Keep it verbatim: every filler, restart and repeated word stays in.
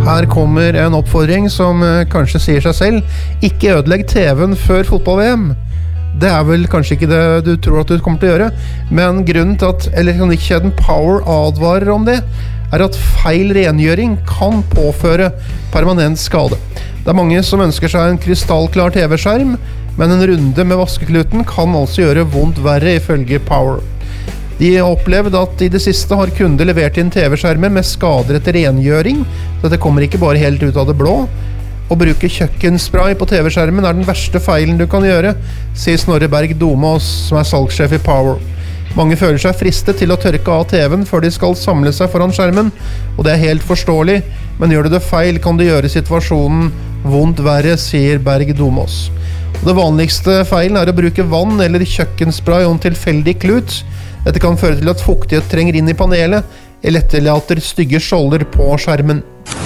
Her kommer en oppfordring som kanskje sier seg selv. Ikke ødelegg T V-en før fotball-V M. Det er vel kanskje ikke det du tror at du kommer til å gjøre, men grunnen til at elektronikkjeden Power advarer om det, er at feil rengjøring kan påføre permanent skade. Det er mange som ønsker seg en krystallklar T V-skjerm, men en runde med vaskekluten kan altså gjøre vondt verre ifølge Power. De har opplevd at i det siste har kunder levert inn T V-skjermer med skader etter rengjøring, så dette kommer ikke bare helt ut av det blå. Å bruke kjøkkenspray på T V-skjermen er den verste feilen du kan gjøre, sier Snorre Berg Domås, som er salgssjef i Power. Mange føler seg fristet til å tørke av T V-en før de skal samle seg foran skjermen, og det er helt forståelig, men gjør du det feil kan du gjøre situasjonen vondt verre, sier Berg Domås. Det vanligste feilen er å bruke vann eller kjøkkenspray og en tilfeldig klut. Dette kan føre til at fuktighet trenger inn i panelet, eller etterlater stygge skjolder på skjermen.